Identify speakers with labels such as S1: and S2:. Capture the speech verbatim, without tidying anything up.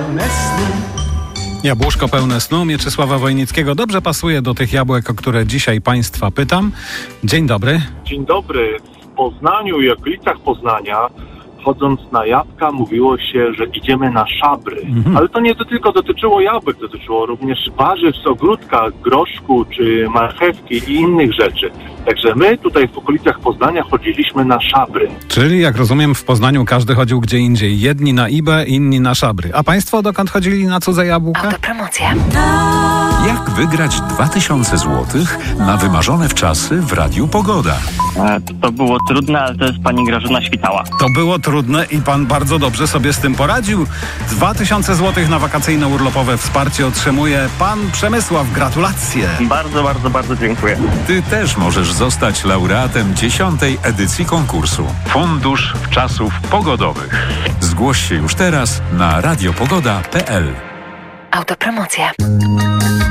S1: pełne snu.
S2: Jabłuszko pełne snu Mieczysława Wojnickiego dobrze pasuje do tych jabłek, o które dzisiaj Państwa pytam. Dzień dobry.
S3: Dzień dobry. W Poznaniu i okolicach Poznania, chodząc na jabłka, mówiło się, że idziemy na szabry. Mhm. Ale to nie to tylko dotyczyło jabłek, dotyczyło również warzyw z ogródka, groszku czy marchewki i innych rzeczy. Także my tutaj w okolicach Poznania chodziliśmy na szabry.
S2: Czyli, jak rozumiem, w Poznaniu każdy chodził gdzie indziej. Jedni na Ibę, inni na szabry. A Państwo dokąd chodzili na cudze jabłka?
S4: Autopromocja.
S5: Jak wygrać dwa tysiące złotych na wymarzone wczasy w Radiu Pogoda?
S6: E, to było trudne, ale to jest pani Grażyna Świtała.
S2: To było trudne i pan bardzo dobrze sobie z tym poradził. dwa tysiące złotych na wakacyjne urlopowe wsparcie otrzymuje pan Przemysław. Gratulacje.
S6: Bardzo, bardzo, bardzo dziękuję.
S5: Ty też możesz zostać laureatem dziesiątej edycji konkursu Fundusz Wczasów Pogodowych. Zgłoś się już teraz na radiopogoda kropka p l.
S4: Autopromocja.